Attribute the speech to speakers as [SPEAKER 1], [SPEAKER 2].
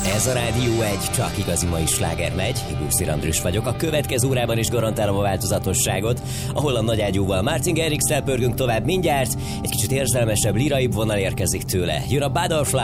[SPEAKER 1] Ez a Rádió egy csak igazi mai sláger megy. Búszir András vagyok. A következő órában is garantálom a változatosságot. Ahol a nagyágyúval Martin Garrix-szel pörgünk tovább mindjárt. Egy kicsit érzelmesebb, liraibb vonal érkezik tőle. Jön a Butterfly.